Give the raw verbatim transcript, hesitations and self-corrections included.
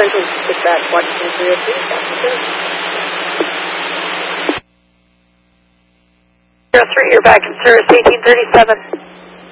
Central Dispatch, Washington three oh three, zero three, you're back in service eighteen thirty-seven.